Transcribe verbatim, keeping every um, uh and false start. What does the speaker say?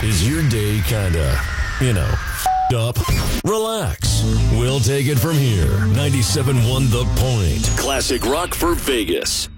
Is your day kinda, you know, f***ed up? Relax. We'll take it from here. ninety-seven point one The Point. Classic rock for Vegas.